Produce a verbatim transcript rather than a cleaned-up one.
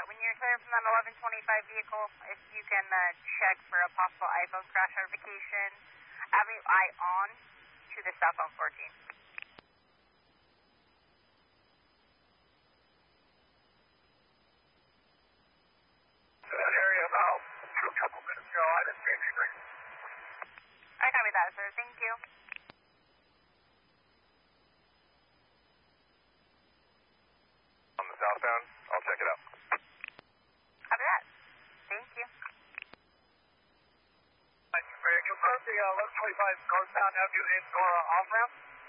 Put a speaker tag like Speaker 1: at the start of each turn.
Speaker 1: when you're clear from that eleven twenty-five vehicle, if you can uh, check for a possible iPhone crash notification, Avenue I on to the southbound fourteen.
Speaker 2: That area about a couple minutes ago, I didn't see anything.
Speaker 1: I copy that, sir. Thank you.
Speaker 2: On the southbound, I'll check it out.
Speaker 1: Copy that. Thank you.
Speaker 2: Confirm the uh, eleven twenty-five northbound Avenue in Nora off-ramp.